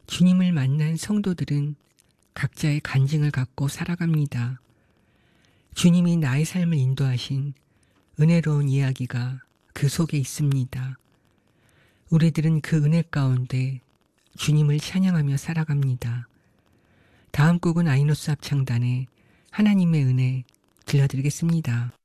주님을 만난 성도들은 각자의 간증을 갖고 살아갑니다. 주님이 나의 삶을 인도하신 은혜로운 이야기가 그 속에 있습니다. 우리들은 그 은혜 가운데 주님을 찬양하며 살아갑니다. 다음 곡은 아이노스 합창단의 하나님의 은혜 들려드리겠습니다.